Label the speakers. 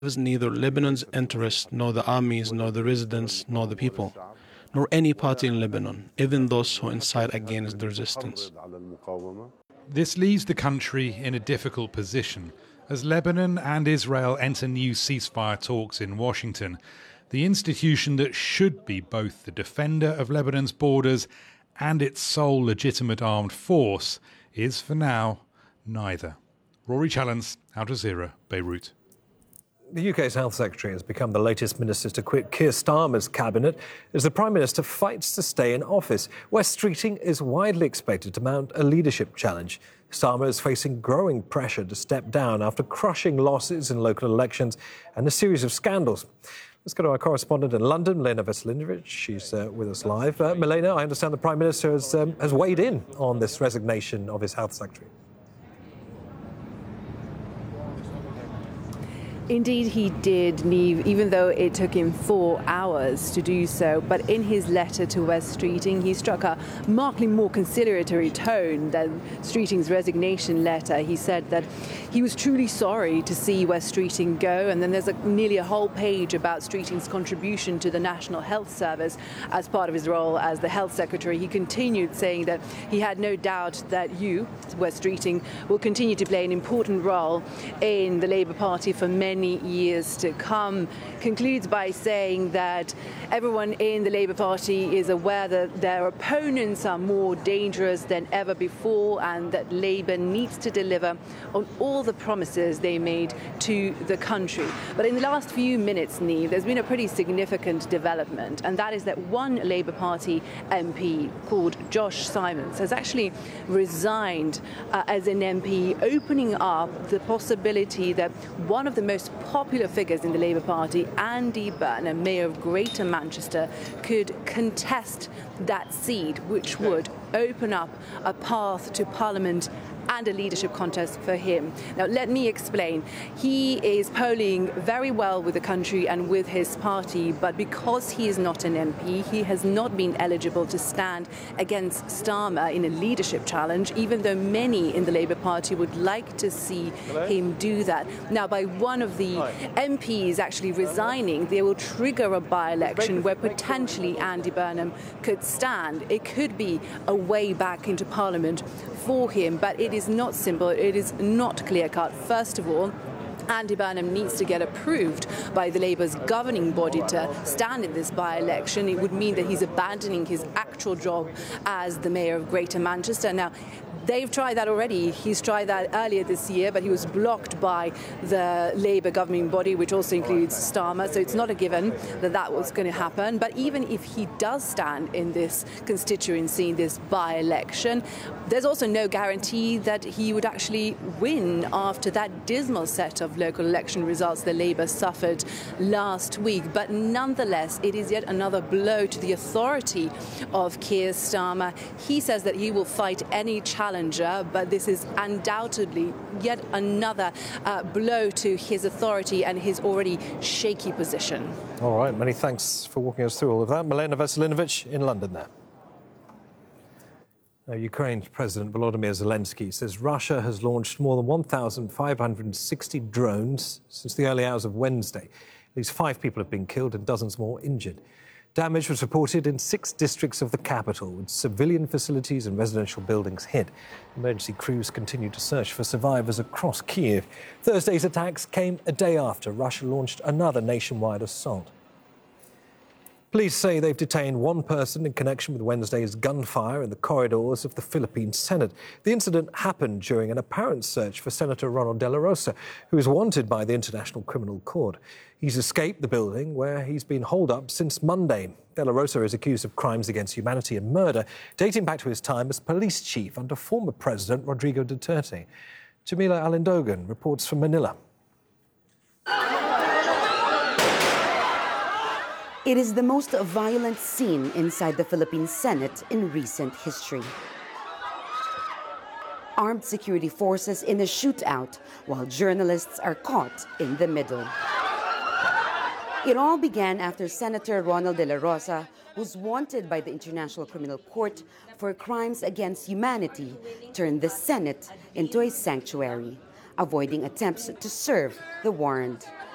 Speaker 1: serves neither Lebanon's interests, nor the armies, nor the residents, nor the people, nor any party in Lebanon, even those who incite against the resistance.
Speaker 2: This leaves the country in a difficult position as Lebanon and Israel enter new ceasefire talks in Washington. The institution that should be both the defender of Lebanon's borders and its sole legitimate armed force is, for now, neither. Rory Challens, Al Jazeera, Beirut.
Speaker 3: The UK's Health Secretary has become the latest minister to quit Keir Starmer's cabinet as the Prime Minister fights to stay in office. Wes Streeting is widely expected to mount a leadership challenge. Starmer is facing growing pressure to step down after crushing losses in local elections and a series of scandals. Let's go to our correspondent in London, Milena Veselinovic. She's with us live. Milena, I understand the Prime Minister has weighed in on this resignation of his Health Secretary.
Speaker 4: Indeed, he did, Niamh, even though it took him 4 hours to do so. But in his letter to Wes Streeting, he struck a markedly more conciliatory tone than Streeting's resignation letter. He said that he was truly sorry to see Wes Streeting go. And then there's nearly a whole page about Streeting's contribution to the National Health Service as part of his role as the Health Secretary. He continued saying that he had no doubt that you, Wes Streeting, will continue to play an important role in the Labour Party for many years to come. Concludes by saying that everyone in the Labour Party is aware that their opponents are more dangerous than ever before and that Labour needs to deliver on all the promises they made to the country. But in the last few minutes, Niamh, there's been a pretty significant development, and that is that one Labour Party MP called Josh Simons has actually resigned as an MP, opening up the possibility that one of the most popular figures in the Labour Party, Andy Burnham, Mayor of Greater Manchester, could contest that seat, which would open up a path to Parliament and a leadership contest for him. Now, let me explain. He is polling very well with the country and with his party, but because he is not an MP, he has not been eligible to stand against Starmer in a leadership challenge, even though many in the Labour Party would like to see him do that. Now, by one of the MPs actually resigning, they will trigger a by-election where potentially Andy Burnham could stand. It could be a way back into Parliament for him, but it is not simple, it is not clear-cut. First of all, Andy Burnham needs to get approved by the Labour's governing body to stand in this by-election. It would mean that he's abandoning his actual job as the Mayor of Greater Manchester. Now, they've tried that already. He's tried that earlier this year, but he was blocked by the Labour governing body, which also includes Starmer. So it's not a given that that was going to happen. But even if he does stand in this constituency, in this by-election, there's also no guarantee that he would actually win after that dismal set of local election results that Labour suffered last week. But nonetheless, it is yet another blow to the authority of Keir Starmer. He says that he will fight any challenger, but this is undoubtedly yet another blow to his authority and his already shaky position.
Speaker 3: All right, many thanks for walking us through all of that. Milena Veselinovic in London there. Now, Ukraine's President Volodymyr Zelensky says Russia has launched more than 1,560 drones since the early hours of Wednesday. At least 5 people have been killed and dozens more injured. Damage was reported in 6 districts of the capital, with civilian facilities and residential buildings hit. Emergency crews continue to search for survivors across Kyiv. Thursday's attacks came a day after Russia launched another nationwide assault. Police say they've detained one person in connection with Wednesday's gunfire in the corridors of the Philippine Senate. The incident happened during an apparent search for Senator Ronald De La Rosa, who is wanted by the International Criminal Court. He's escaped the building, where he's been holed up since Monday. De La Rosa is accused of crimes against humanity and murder, dating back to his time as police chief under former President Rodrigo Duterte. Jamila Alindogan reports from Manila.
Speaker 5: It is the most violent scene inside the Philippine Senate in recent history. Armed security forces in a shootout while journalists are caught in the middle. It all began after Senator Ronald De La Rosa, who's wanted by the International Criminal Court for crimes against humanity, turned the Senate into a sanctuary, avoiding attempts to serve the warrant.